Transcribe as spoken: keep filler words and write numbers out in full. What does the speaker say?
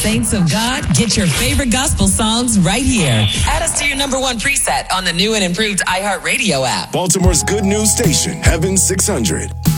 saints of God, get your favorite gospel songs right here. Add us to your number one preset on the new and improved iHeartRadio app. Baltimore's good news station, Heaven six hundred.